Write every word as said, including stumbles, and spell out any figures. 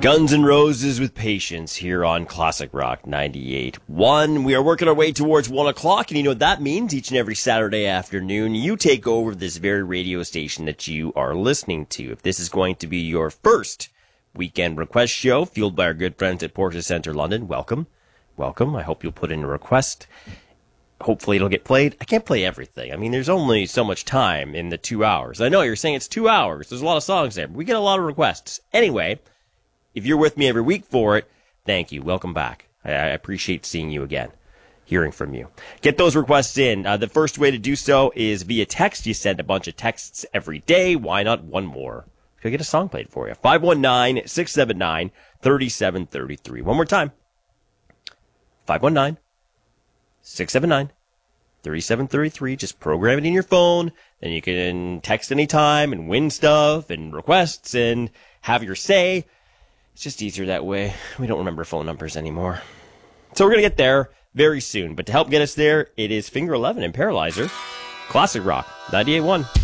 Guns N' Roses with Patience here on Classic Rock ninety-eight point one. We are working our way towards one o'clock, and you know what that means? Each and every Saturday afternoon, you take over this very radio station that you are listening to. If this is going to be your first weekend request show, fueled by our good friends at Porsche Centre London, welcome. Welcome. I hope you'll put in a request. Hopefully it'll get played. I can't play everything. I mean, there's only so much time in the two hours. I know you're saying it's two hours. There's a lot of songs there, but we get a lot of requests. Anyway, if you're with me every week for it, thank you. Welcome back. I, I appreciate seeing you again, hearing from you. Get those requests in. Uh, the first way to do so is via text. You send a bunch of texts every day. Why not one more? Could get a song played for you. five one nine, six seven nine, three seven three three. One more time. five one nine, six seven nine, three seven three three. Just program it in your phone. Then you can text anytime and win stuff and requests and have your say. It's just easier that way. We don't remember phone numbers anymore. So we're going to get there very soon. But to help get us there, it is Finger eleven and Paralyzer. Classic Rock ninety-eight point one.